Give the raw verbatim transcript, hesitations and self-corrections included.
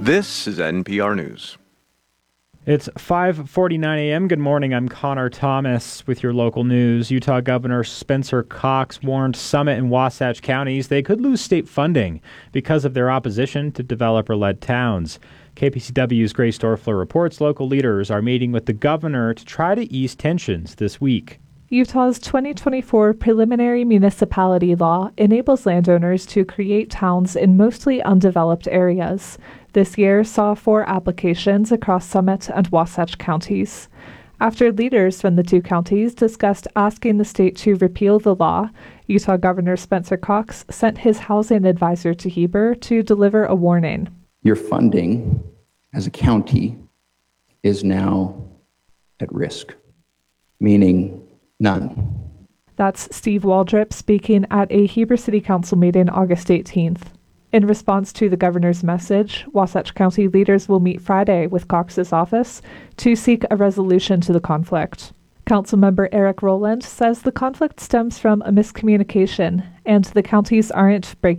This is N P R News. It's five forty-nine a.m. Good morning. I'm Connor Thomas with your local news. Utah Governor Spencer Cox warned Summit and Wasatch counties they could lose state funding because of their opposition to developer-led towns. K P C W's Grace Dorfler reports local leaders are meeting with the governor to try to ease tensions this week. Utah's twenty twenty-four preliminary municipality law enables landowners to create towns in mostly undeveloped areas. This year saw four applications across Summit and Wasatch counties. After leaders from the two counties discussed asking the state to repeal the law, Utah Governor Spencer Cox sent his housing advisor to Heber to deliver a warning. Your funding as a county is now at risk, meaning none. That's Steve Waldrop speaking at a Heber City Council meeting August eighteenth. In response to the governor's message, Wasatch County leaders will meet Friday with Cox's office to seek a resolution to the conflict. Councilmember Eric Rowland says the conflict stems from a miscommunication and the counties aren't breaking